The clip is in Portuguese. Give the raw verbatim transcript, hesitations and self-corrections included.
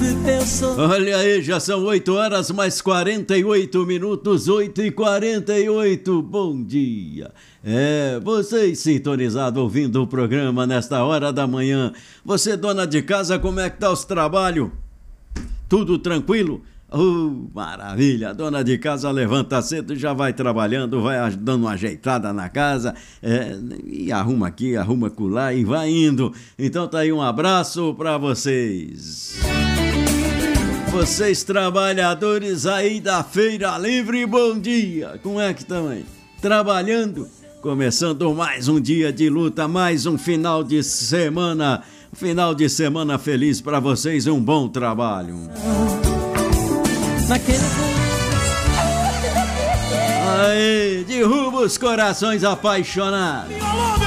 Olha aí, já são oito horas mais quarenta e oito minutos, oito e quarenta e oito. Bom dia. É, você sintonizado ouvindo o programa nesta hora da manhã. Você, dona de casa, como é que tá os trabalhos? Tudo tranquilo? Uh, maravilha, a dona de casa levanta cedo, já vai trabalhando, vai dando uma ajeitada na casa, é, e arruma aqui, arruma acolá e vai indo. Então tá aí um abraço pra vocês. Vocês trabalhadores aí da Feira Livre, bom dia. Como é que estão aí? Trabalhando? Começando mais um dia de luta, mais um final de semana. Final de semana feliz pra vocês, um bom trabalho. Aê, derruba os corações apaixonados.